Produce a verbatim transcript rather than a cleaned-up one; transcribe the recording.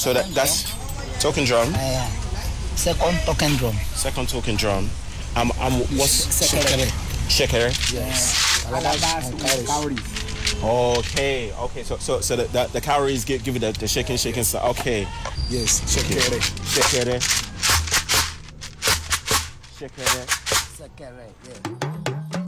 So that that's talking drum. Uh, second talking drum. Second talking drum. Um, um, what's Sekere. shekere? Yes. Calabash And with cowries. cowries. Okay, okay. So so so the the, the cowries give give you the, the shaking shaking. So okay, Yes. Sekere. shekere, shekere. Sekere. Yeah.